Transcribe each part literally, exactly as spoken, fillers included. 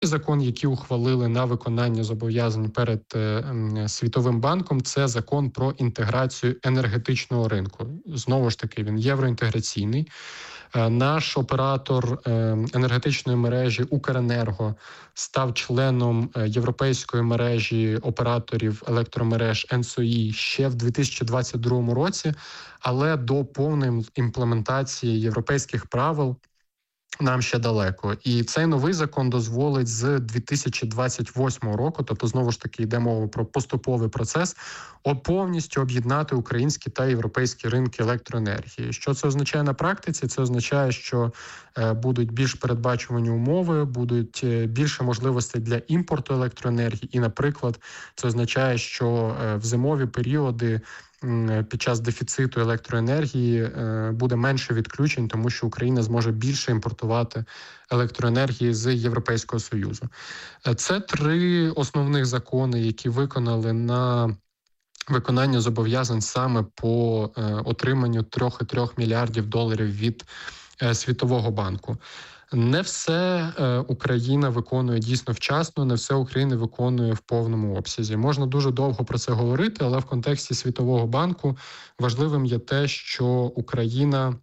Закон, який ухвалили на виконання зобов'язань перед е, Світовим банком, це закон про інтеграцію енергетичного ринку. Знову ж таки, він євроінтеграційний. Е, наш оператор е, енергетичної мережі «Укренерго» став членом е, європейської мережі операторів електромереж ен ес о і ще в дві тисячі двадцять другому році, але до повної імплементації європейських правил нам ще далеко. І цей новий закон дозволить з дві тисячі двадцять восьмого року, тобто знову ж таки йде мова про поступовий процес, повністю об'єднати українські та європейські ринки електроенергії. Що це означає на практиці? Це означає, що е, будуть більш передбачувані умови, будуть е, більше можливостей для імпорту електроенергії. І, наприклад, це означає, що е, в зимові періоди під час дефіциту електроенергії буде менше відключень, тому що Україна зможе більше імпортувати електроенергії з Європейського Союзу. Це три основних закони, які виконали на виконання зобов'язань саме по отриманню три цілих три мільярдів доларів від Світового банку. Не все Україна виконує дійсно вчасно, не все Україна виконує в повному обсязі. Можна дуже довго про це говорити, але в контексті Світового банку важливим є те, що Україна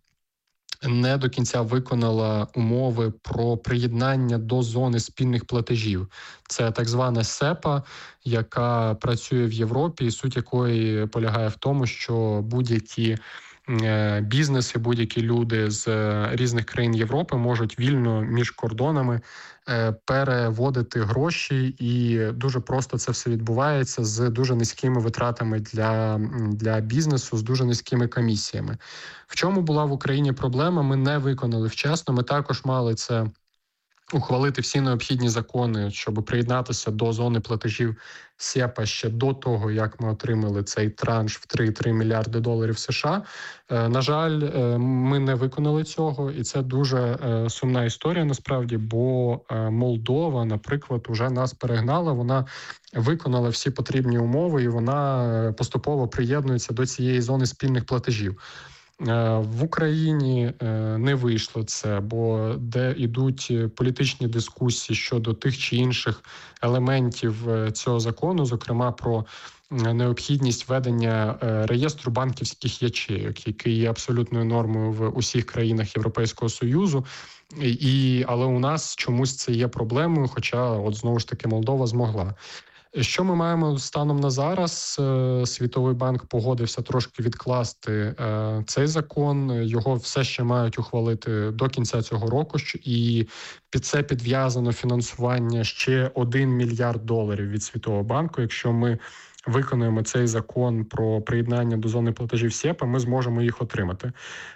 не до кінця виконала умови про приєднання до зони спільних платежів. Це так звана сепа, яка працює в Європі, і суть якої полягає в тому, що будь-які бізнеси, будь-які люди з різних країн Європи можуть вільно між кордонами переводити гроші, і дуже просто це все відбувається з дуже низькими витратами для, для бізнесу, з дуже низькими комісіями. В чому була в Україні проблема? Ми не виконали вчасно, ми також мали це ухвалити всі необхідні закони, щоб приєднатися до зони платежів сепа ще до того, як ми отримали цей транш в три цілих три мільярди доларів США. На жаль, ми не виконали цього, і це дуже сумна історія насправді, бо Молдова, наприклад, уже нас перегнала, вона виконала всі потрібні умови, і вона поступово приєднується до цієї зони спільних платежів. В Україні не вийшло це, бо де йдуть політичні дискусії щодо тих чи інших елементів цього закону, зокрема про необхідність ведення реєстру банківських ячейок, який є абсолютною нормою в усіх країнах Європейського Союзу. І, але у нас чомусь це є проблемою, хоча от знову ж таки Молдова змогла. Що ми маємо станом на зараз? Світовий банк погодився трошки відкласти цей закон. Його все ще мають ухвалити до кінця цього року. І під це підв'язано фінансування ще один мільярд доларів від Світового банку. Якщо ми виконуємо цей закон про приєднання до зони платежів сепа, ми зможемо їх отримати.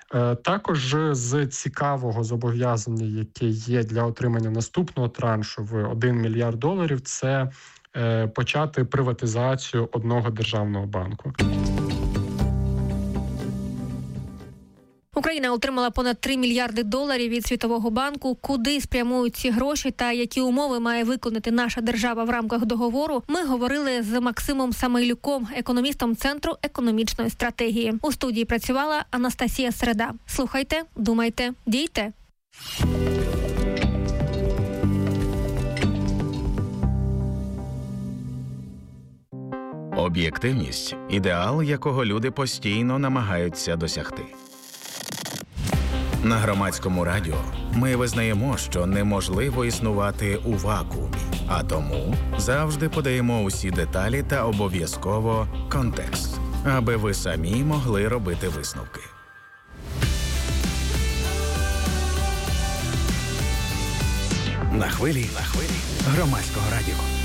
Також з цікавого зобов'язання, яке є для отримання наступного траншу в один мільярд доларів, це почати приватизацію одного державного банку. Україна отримала понад три мільярди доларів від Світового банку. Куди спрямують ці гроші та які умови має виконати наша держава в рамках договору, ми говорили з Максимом Самойлюком, економістом Центру економічної стратегії. У студії працювала Анастасія Середа. Слухайте, думайте, дійте. Об'єктивність – ідеал, якого люди постійно намагаються досягти. На Громадському радіо ми визнаємо, що неможливо існувати у вакуумі, а тому завжди подаємо усі деталі та обов'язково контекст, аби ви самі могли робити висновки. На хвилі, на хвилі Громадського радіо.